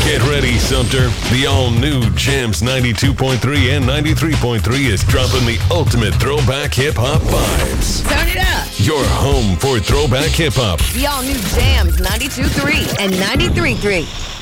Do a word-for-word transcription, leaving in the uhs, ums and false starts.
Get ready, Sumter. The all-new Jams ninety-two point three and ninety-three point three is dropping the ultimate throwback hip-hop vibes. Turn it up. Your home for throwback hip-hop. The all-new Jams ninety-two point three and ninety-three point three.